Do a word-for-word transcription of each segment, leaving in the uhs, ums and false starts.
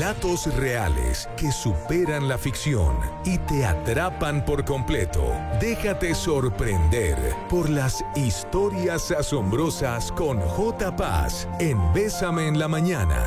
Relatos reales que superan la ficción y te atrapan por completo. Déjate sorprender por las historias asombrosas con J. Paz en Bésame en la Mañana.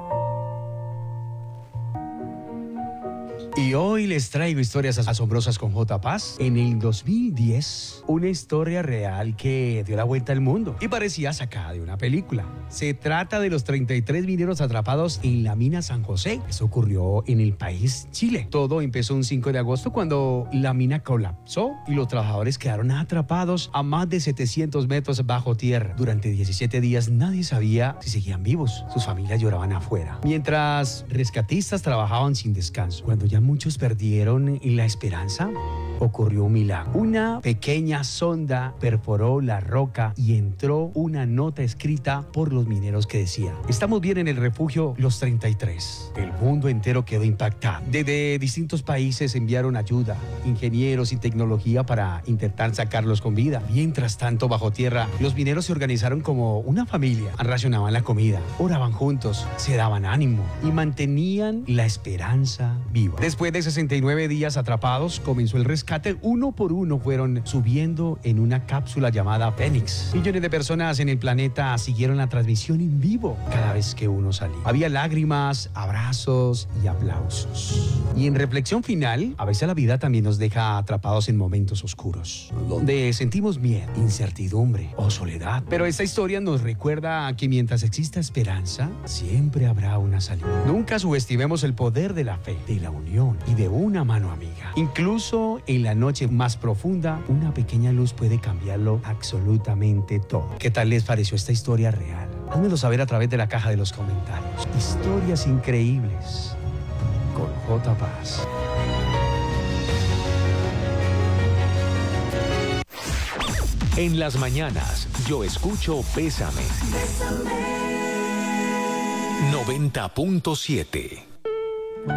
Y hoy les traigo historias asombrosas con J. Paz. En el dos mil diez, una historia real que dio la vuelta al mundo y parecía sacada de una película. Se trata de los treinta y tres mineros atrapados en la mina San José. Eso ocurrió en el país Chile. Todo empezó un cinco de agosto cuando la mina colapsó y los trabajadores quedaron atrapados a más de setecientos metros bajo tierra. Durante diecisiete días nadie sabía si seguían vivos. Sus familias lloraban afuera, mientras rescatistas trabajaban sin descanso. Cuando ya muchos perdieron la esperanza, ocurrió un milagro. Una pequeña sonda perforó la roca y entró una nota escrita por los mineros que decía: estamos bien en el refugio Los treinta y tres. El mundo entero quedó impactado. Desde distintos países enviaron ayuda, ingenieros y tecnología para intentar sacarlos con vida. Mientras tanto, bajo tierra, los mineros se organizaron como una familia. Racionaban la comida, oraban juntos, se daban ánimo y mantenían la esperanza viva. Después de sesenta y nueve días atrapados, comenzó el rescate. Uno por uno fueron subiendo en una cápsula llamada Fénix. Millones de personas en el planeta siguieron la transmisión en vivo cada vez que uno salía. Había lágrimas, abrazos y aplausos. Y en reflexión final, a veces la vida también nos deja atrapados en momentos oscuros, donde sentimos miedo, incertidumbre o soledad. Pero esta historia nos recuerda que mientras exista esperanza, siempre habrá una salida. Nunca subestimemos el poder de la fe, de la unión y de una mano amiga. Incluso en la noche más profunda, una pequeña luz puede cambiarlo absolutamente todo. ¿Qué tal les pareció esta historia real? Házmelo saber a través de la caja de los comentarios. Historias increíbles con J. Paz. En las mañanas, yo escucho Bésame. noventa punto siete